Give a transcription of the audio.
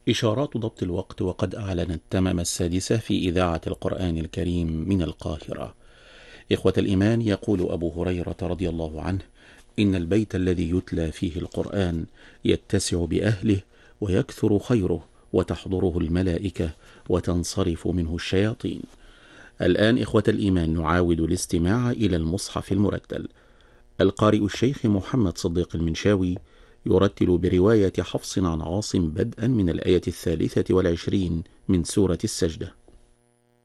إشارات ضبط الوقت، وقد أعلنت تمام 6 في إذاعة القرآن الكريم من القاهرة. إخوة الإيمان، يقول أبو هريرة رضي الله عنه: إن البيت الذي يتلى فيه القرآن يتسع بأهله، ويكثر خيره، وتحضره الملائكة، وتنصرف منه الشياطين. الآن إخوة الإيمان نعاود الاستماع إلى المصحف المرتل. القارئ الشيخ محمد صديق المنشاوي يرتل برواية حفص عن عاصم بدءا من الآية 23 من سورة السجدة.